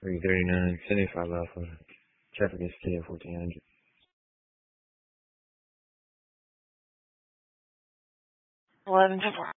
339, 75 Alpha. Traffic is still 1400. Eleven to 4.